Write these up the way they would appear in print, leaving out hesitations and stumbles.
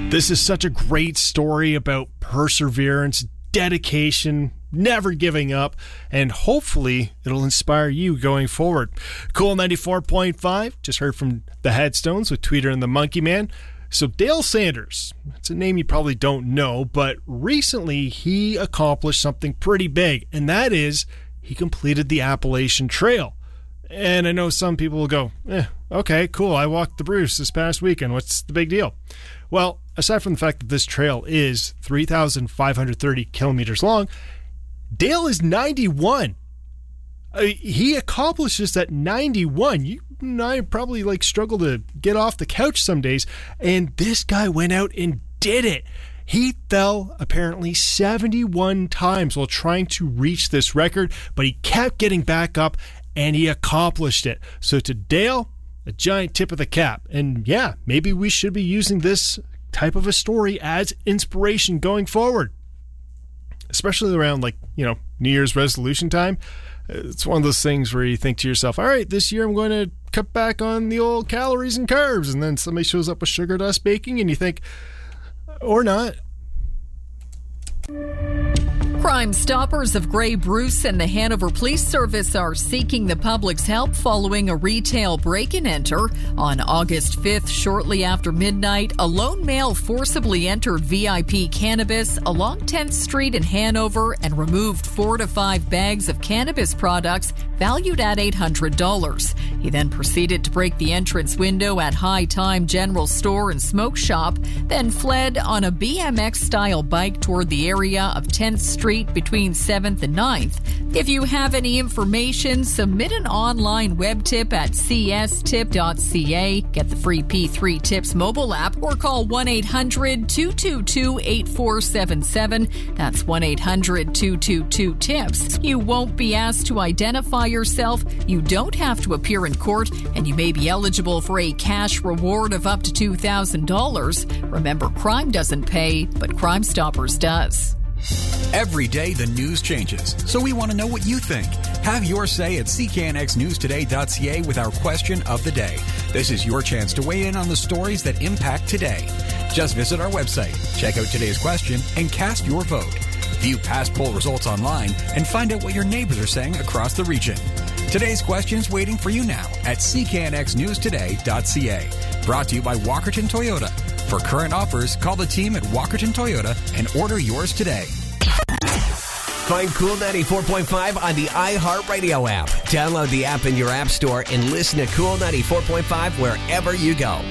This is such a great story about perseverance, dedication, never giving up, and hopefully it'll inspire you going forward. Cool 94.5, just heard from the Headstones with Tweeter and the Monkey Man. So Dale Sanders, it's a name you probably don't know, but recently he accomplished something pretty big, and that is he completed the Appalachian Trail. And I know some people will go, okay, cool, I walked the Bruce this past weekend. What's the big deal? Well, aside from the fact that this trail is 3,530 kilometers long, Dale is 91. He accomplished this at 91. You and I probably struggle to get off the couch some days, and this guy went out and did it. He fell apparently 71 times while trying to reach this record, but he kept getting back up and he accomplished it. So to Dale, a giant tip of the cap. And yeah, maybe we should be using this type of a story as inspiration going forward, especially around New Year's resolution time. It's one of those things where you think to yourself, all right, this year I'm going to cut back on the old calories and carbs, and then somebody shows up with sugar dust baking and you think, or not. Crime Stoppers of Grey Bruce and the Hanover Police Service are seeking the public's help following a retail break-and-enter. On August 5th, shortly after midnight, a lone male forcibly entered VIP Cannabis along 10th Street in Hanover and removed 4 to 5 bags of cannabis products valued at $800. He then proceeded to break the entrance window at High Time General Store and Smoke Shop, then fled on a BMX-style bike toward the area of 10th Street between 7th and 9th. If you have any information, submit an online web tip at cstip.ca, get the free P3 Tips mobile app, or call 1-800-222-8477. That's 1-800-222-TIPS. You won't be asked to identify yourself, you don't have to appear in court, and you may be eligible for a cash reward of up to $2,000. Remember, crime doesn't pay, but Crime Stoppers does. Every day the news changes, so we want to know what you think. Have your say at cknxnewstoday.ca with our question of the day. This is your chance to weigh in on the stories that impact today. Just visit our website, check out today's question, and cast your vote. View past poll results online and find out what your neighbors are saying across the region. Today's question's waiting for you now at cknxnewstoday.ca. Brought to you by Walkerton Toyota. For current offers, call the team at Walkerton Toyota and order yours today. Find Cool 94.5 on the iHeartRadio app. Download the app in your app store and listen to Cool 94.5 wherever you go.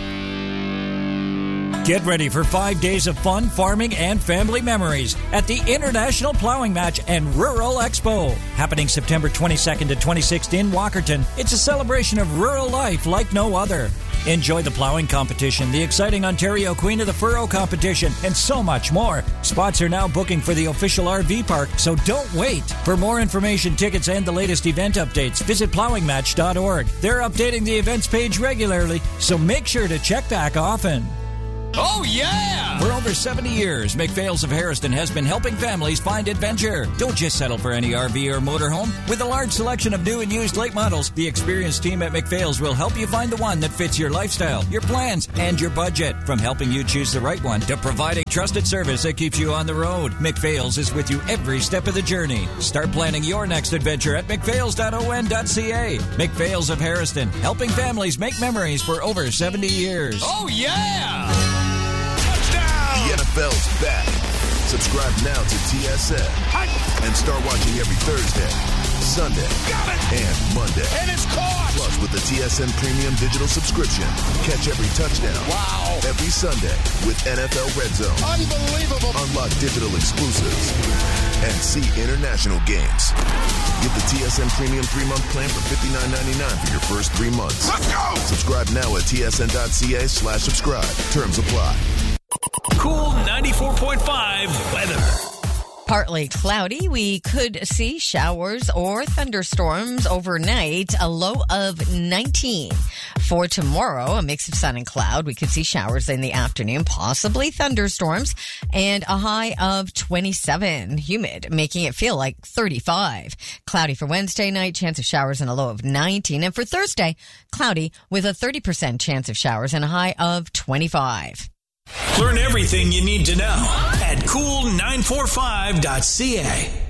Get ready for 5 days of fun, farming, and family memories at the International Plowing Match and Rural Expo. Happening September 22nd to 26th in Walkerton. It's a celebration of rural life like no other. Enjoy the plowing competition, the exciting Ontario Queen of the Furrow competition, and so much more. Spots are now booking for the official RV park, so don't wait. For more information, tickets, and the latest event updates, visit plowingmatch.org. They're updating the events page regularly, so make sure to check back often. Oh, yeah! For over 70 years, McPhail's of Harrison has been helping families find adventure. Don't just settle for any RV or motorhome. With a large selection of new and used late models, the experienced team at McPhail's will help you find the one that fits your lifestyle, your plans, and your budget. From helping you choose the right one to providing trusted service that keeps you on the road, McPhail's is with you every step of the journey. Start planning your next adventure at mcphails.on.ca. McPhail's of Harrison, helping families make memories for over 70 years. Oh, yeah! The NFL's back. Subscribe now to TSN and start watching every Thursday, Sunday, and Monday. And it's caught! Plus, with the TSN Premium Digital subscription, catch every touchdown. Wow! Every Sunday with NFL Red Zone. Unbelievable! Unlock digital exclusives and see international games. Get the TSN Premium 3-month plan for $59.99 for your first 3 months. Let's go! Subscribe now at tsn.ca/subscribe. Terms apply. Cool 94.5 weather. Partly cloudy. We could see showers or thunderstorms overnight, a low of 19. For tomorrow, a mix of sun and cloud. We could see showers in the afternoon, possibly thunderstorms, and a high of 27. Humid, making it feel like 35. Cloudy for Wednesday night, chance of showers and a low of 19. And for Thursday, cloudy with a 30% chance of showers and a high of 25. Learn everything you need to know at cool945.ca.